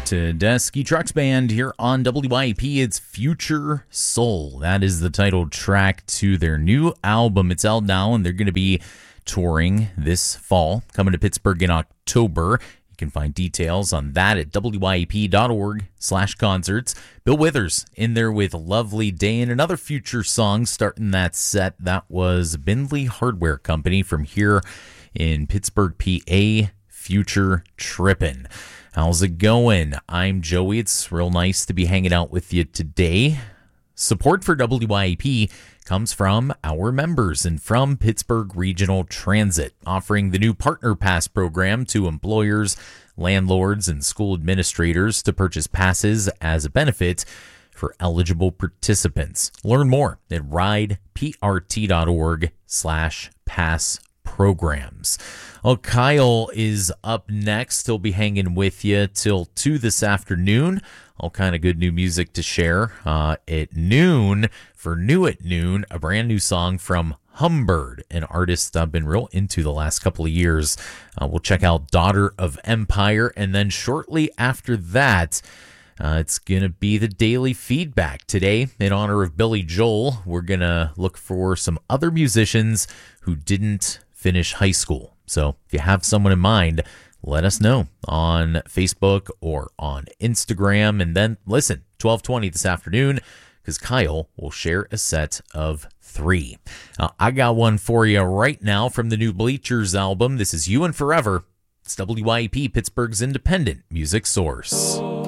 Tedeschi Trucks Band here on WIP. It's Future Soul. That is the title track to their new album. It's out now, and they're going to be touring this fall, coming to Pittsburgh in October. You can find details on that at WIP.org/concerts. Bill Withers in there with Lovely Day, and another Future song starting that set. That was Bindley Hardware Company from here in Pittsburgh, PA. Future Trippin'. How's it going? I'm Joey. It's real nice to be hanging out with you today. Support for WIP comes from our members and from Pittsburgh Regional Transit, offering the new Partner Pass program to employers, landlords, and school administrators to purchase passes as a benefit for eligible participants. Learn more at rideprt.org/pass programs. Well, Kyle is up next. He'll be hanging with you till 2 this afternoon. All kind of good new music to share. At noon, for New at Noon, a brand new song from Humbird, an artist I've been real into the last couple of years. We'll check out Daughter of Empire, and then shortly after that, it's going to be the daily feedback. Today, in honor of Billy Joel, we're going to look for some other musicians who didn't finish high school. So if you have someone in mind, let us know on Facebook or on Instagram. And then listen, 12:20 this afternoon, because Kyle will share a set of 3. I got one for you right now from the new Bleachers album. This is You and Forever. It's WIP, Pittsburgh's independent music source.